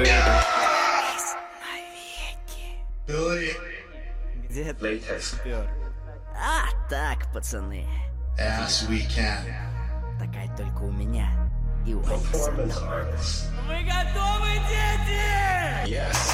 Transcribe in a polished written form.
Billy. Где ты Latex. пёр? А, так, пацаны. As we can. Такая только у меня и у Алекса. Performance artists. Вы готовы, дети? Yes.